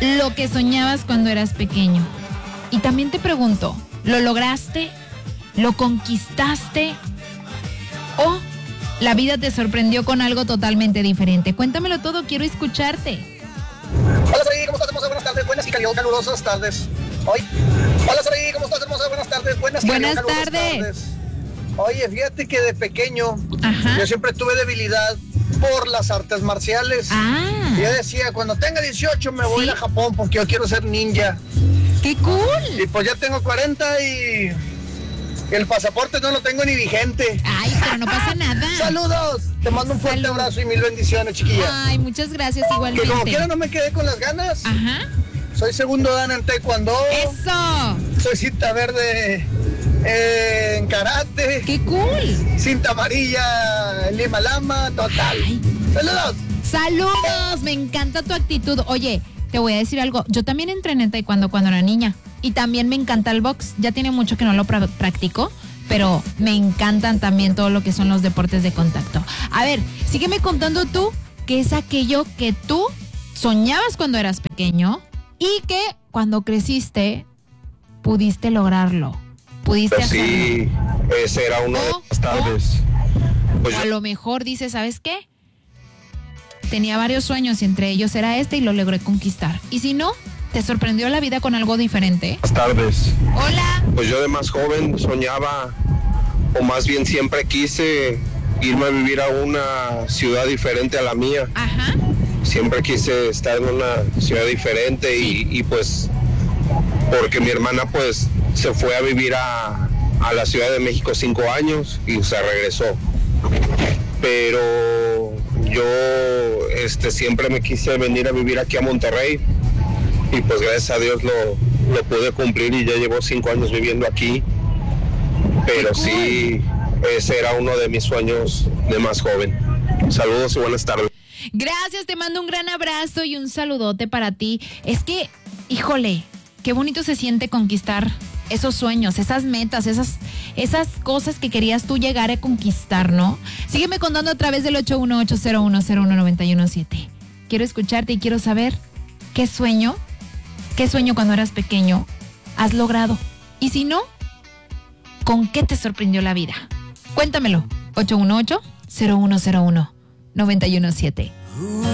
lo que soñabas cuando eras pequeño. Y también te pregunto, ¿lo lograste? ¿Lo conquistaste? ¿O la vida te sorprendió con algo totalmente diferente? Cuéntamelo todo, quiero escucharte. Hola, Saraí, ¿cómo estás, hermosa? Buenas tardes, buenas y calurosas tardes. Hola, Saraí, ¿cómo estás, hermosa? Buenas tardes, buenas y calurosas tardes. Oye, fíjate que de pequeño yo siempre tuve debilidad por las artes marciales. Yo decía, cuando tenga 18 me voy a Japón porque yo quiero ser ninja. ¡Qué cool! Y pues ya tengo 40 y el pasaporte no lo tengo ni vigente. Ay, pero no pasa nada. ¡Saludos! Te mando un fuerte abrazo y mil bendiciones, chiquilla. Ay, muchas gracias, igualmente. Que como quiera no me quedé con las ganas. Soy segundo dan en taekwondo. ¡Eso! Soy cinta verde en karate. ¡Qué cool! Cinta amarilla en Lima Lama, total. ¡Saludos! ¡Saludos! Me encanta tu actitud. Oye, te voy a decir algo. Yo también entrené taekwondo cuando era niña. Y también me encanta el box. Ya tiene mucho que no lo practico, pero me encantan también todo lo que son los deportes de contacto. A ver, sígueme contando tú qué es aquello que tú soñabas cuando eras pequeño y que cuando creciste pudiste lograrlo. Pudiste hacerlo. Sí, ese era uno de las tardes. Pues a lo mejor dices, ¿sabes qué? Tenía varios sueños y entre ellos era este y lo logré conquistar. Y si no, ¿te sorprendió la vida con algo diferente? Buenas tardes. Hola. Pues yo de más joven soñaba, o más bien siempre quise irme a vivir a una ciudad diferente a la mía. Siempre quise estar en una ciudad diferente y pues porque mi hermana pues se fue a vivir a la Ciudad de México 5 años y se regresó. Pero yo siempre me quise venir a vivir aquí a Monterrey y pues gracias a Dios lo pude cumplir y ya llevo 5 años viviendo aquí. Pero sí, ese era uno de mis sueños de más joven. Saludos y buenas tardes. Gracias, te mando un gran abrazo y un saludote para ti. Es que, híjole, qué bonito se siente conquistar esos sueños, esas metas, esas cosas que querías tú llegar a conquistar, ¿no? Sígueme contando a través del 818-0101-917. Quiero escucharte y quiero saber qué sueño cuando eras pequeño has logrado. Y si no, ¿con qué te sorprendió la vida? Cuéntamelo. 818-0101-917.